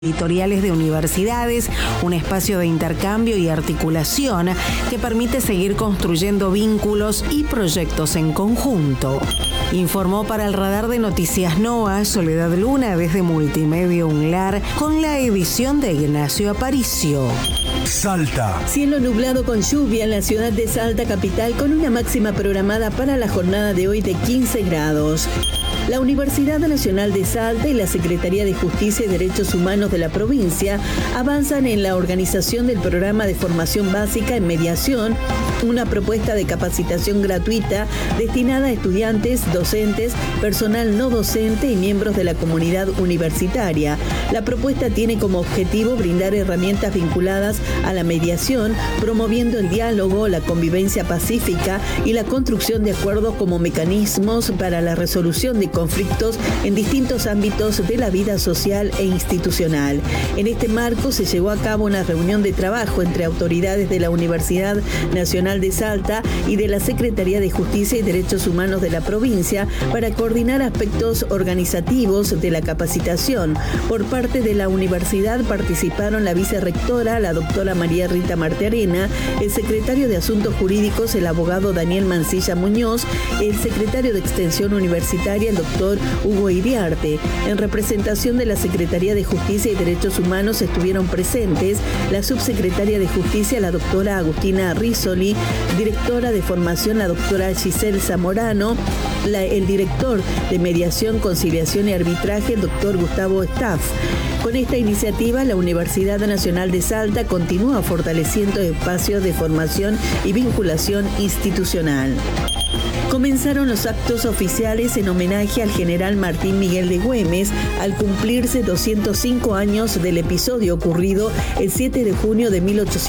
editoriales de universidades, un espacio de intercambio y articulación que permite seguir construyendo vínculos y proyectos en conjunto. Informó para el Radar de Noticias NOA Soledad Luna desde Multimedia UNLAR con la edición de Ignacio Aparicio. Salta. Cielo nublado con lluvia en la ciudad de Salta capital con una máxima programada para la jornada de hoy de 15 grados. La Universidad Nacional de Salta y la Secretaría de Justicia y Derechos Humanos de la provincia avanzan en la organización del programa de formación básica en mediación, una propuesta de capacitación gratuita destinada a estudiantes, docentes, personal no docente y miembros de la comunidad universitaria. La propuesta tiene como objetivo brindar herramientas vinculadas a la mediación, promoviendo el diálogo, la convivencia pacífica y la construcción de acuerdos como mecanismos para la resolución de conflictos en distintos ámbitos de la vida social e institucional. En este marco se llevó a cabo una reunión de trabajo entre autoridades de la Universidad Nacional de Salta y de la Secretaría de Justicia y Derechos Humanos de la provincia para coordinar aspectos organizativos de la capacitación. Por parte de la universidad participaron la vicerrectora, la doctora María Rita Martearena, el secretario de Asuntos Jurídicos, el abogado Daniel Mancilla Muñoz, el secretario de Extensión Universitaria, el doctor Hugo Iriarte. En representación de la Secretaría de Justicia y Derechos Humanos estuvieron presentes la subsecretaria de Justicia, la doctora Agustina Rizzoli, directora de Formación, la doctora Giselle Zamorano, el director de Mediación, Conciliación y Arbitraje, el doctor Gustavo Staff. Con esta iniciativa, la Universidad Nacional de Salta continúa fortaleciendo espacios de formación y vinculación institucional. Comenzaron los actos oficiales en homenaje al general Martín Miguel de Güemes al cumplirse 205 años del episodio ocurrido el 7 de junio de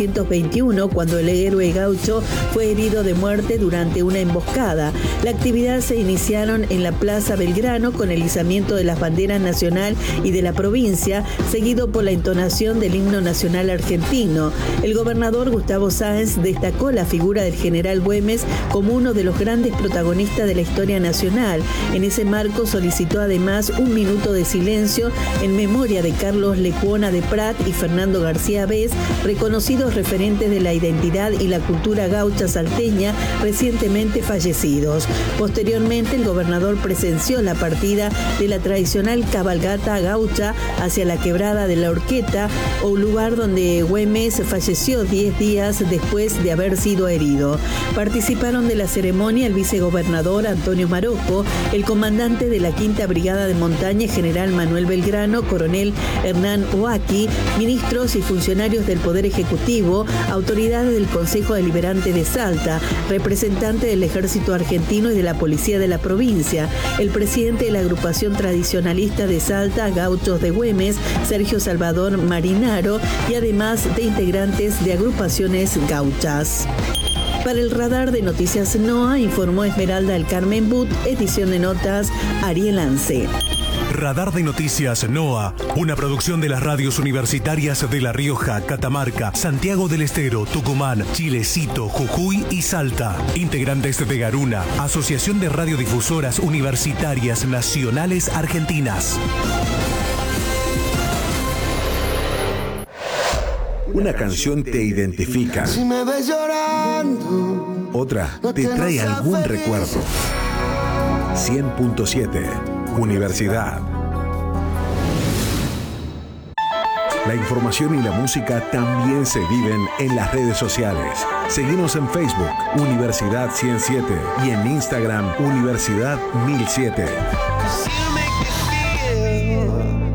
1821, cuando el héroe gaucho fue herido de muerte durante una emboscada. La actividad se iniciaron en la Plaza Belgrano con el izamiento de las banderas nacional y de la provincia, seguido por la entonación del himno nacional argentino. El gobernador Gustavo Sáenz destacó la figura del general Güemes como uno de los grandes protagonista de la historia nacional. En ese marco solicitó además un minuto de silencio en memoria de Carlos Lecuona de Prat y Fernando García Bes, reconocidos referentes de la identidad y la cultura gaucha salteña recientemente fallecidos. Posteriormente, el gobernador presenció la partida de la tradicional cabalgata gaucha hacia la quebrada de la Horqueta, o lugar donde Güemes falleció 10 días después de haber sido herido. Participaron de la ceremonia el vicegobernador Antonio Marocco, el comandante de la Quinta Brigada de Montaña, general Manuel Belgrano, coronel Hernán Oaki, ministros y funcionarios del Poder Ejecutivo, autoridades del Consejo Deliberante de Salta, representante del Ejército Argentino y de la Policía de la provincia, el presidente de la agrupación tradicionalista de Salta, Gauchos de Güemes, Sergio Salvador Marinaro, y además de integrantes de agrupaciones gauchas. Para el Radar de Noticias NOA informó Esmeralda del Carmen But, edición de notas Ariel Ance. Radar de Noticias NOA, una producción de las radios universitarias de La Rioja, Catamarca, Santiago del Estero, Tucumán, Chilecito, Jujuy y Salta. Integrantes de Garuna, Asociación de Radiodifusoras Universitarias Nacionales Argentinas. Una canción te identifica. Si me ves llorando, otra te trae algún recuerdo. 100.7 Universidad. La información y la música también se viven en las redes sociales. Seguimos en Facebook, Universidad 107, y en Instagram, Universidad 1007.